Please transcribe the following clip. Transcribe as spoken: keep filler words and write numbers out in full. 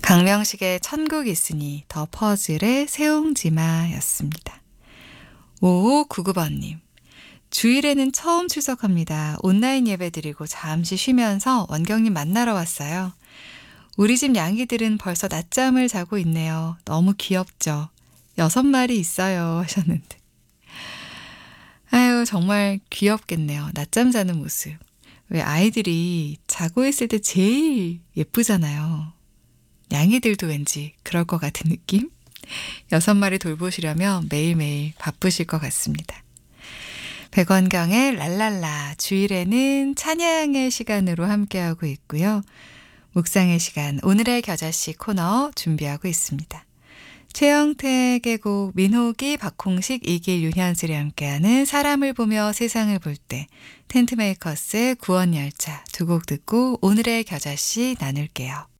강명식의 천국 있으니 더 퍼즐의 세옹지마였습니다. 오오구구 번님. 주일에는 처음 출석합니다. 온라인 예배 드리고 잠시 쉬면서 원경님 만나러 왔어요. 우리 집 양이들은 벌써 낮잠을 자고 있네요. 너무 귀엽죠? 여섯 마리 있어요 하셨는데. 아유, 정말 귀엽겠네요. 낮잠 자는 모습. 왜 아이들이 자고 있을 때 제일 예쁘잖아요. 양이들도 왠지 그럴 것 같은 느낌? 여섯 마리 돌보시려면 매일매일 바쁘실 것 같습니다. 백원경의 랄랄라, 주일에는 찬양의 시간으로 함께하고 있고요. 묵상의 시간, 오늘의 겨자씨 코너 준비하고 있습니다. 최영택의 곡, 민호기, 박홍식, 이길, 윤현슬이 함께하는 사람을 보며 세상을 볼 때, 텐트메이커스의 구원열차 두 곡 듣고 오늘의 겨자씨 나눌게요.